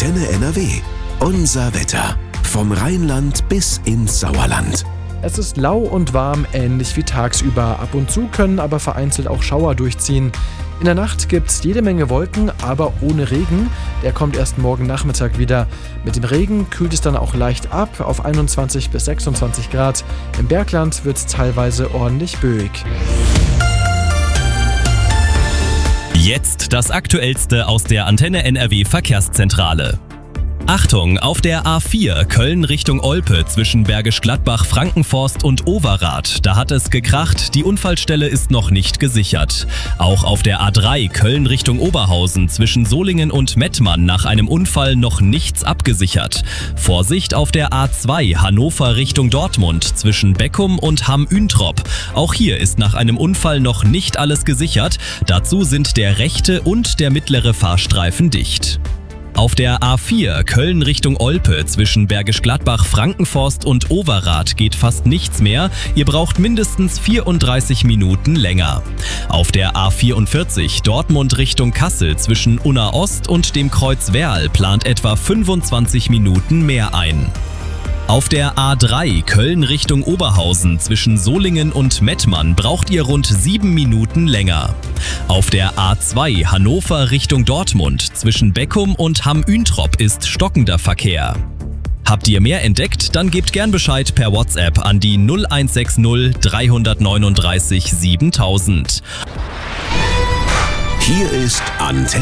Antenne NRW. Unser Wetter. Vom Rheinland bis ins Sauerland. Es ist lau und warm, ähnlich wie tagsüber. Ab und zu können aber vereinzelt auch Schauer durchziehen. In der Nacht gibt's jede Menge Wolken, aber ohne Regen. Der kommt erst morgen Nachmittag wieder. Mit dem Regen kühlt es dann auch leicht ab auf 21 bis 26 Grad. Im Bergland wird's teilweise ordentlich böig. Jetzt das Aktuellste aus der Antenne NRW Verkehrszentrale. Achtung, auf der A4 Köln Richtung Olpe zwischen Bergisch Gladbach, Frankenforst und Overath. Da hat es gekracht, die Unfallstelle ist noch nicht gesichert. Auch auf der A3 Köln Richtung Oberhausen zwischen Solingen und Mettmann nach einem Unfall noch nichts abgesichert. Vorsicht auf der A2 Hannover Richtung Dortmund zwischen Beckum und Hamm-Üntrop. Auch hier ist nach einem Unfall noch nicht alles gesichert. Dazu sind der rechte und der mittlere Fahrstreifen dicht. Auf der A4 Köln Richtung Olpe zwischen Bergisch Gladbach, Frankenforst und Overath geht fast nichts mehr. Ihr braucht mindestens 34 Minuten länger. Auf der A44 Dortmund Richtung Kassel zwischen Unna Ost und dem Kreuz Werl plant etwa 25 Minuten mehr ein. Auf der A3 Köln Richtung Oberhausen zwischen Solingen und Mettmann braucht ihr rund 7 Minuten länger. Auf der A2 Hannover Richtung Dortmund zwischen Beckum und Hamm-Üntrop ist stockender Verkehr. Habt ihr mehr entdeckt? Dann gebt gern Bescheid per WhatsApp an die 0160 339 7000. Hier ist Antenne